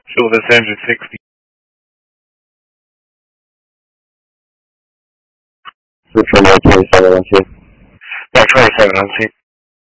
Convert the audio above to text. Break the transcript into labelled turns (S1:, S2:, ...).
S1: Fill this engine 60.
S2: Switch from 27 on C.
S1: Back 27 on C.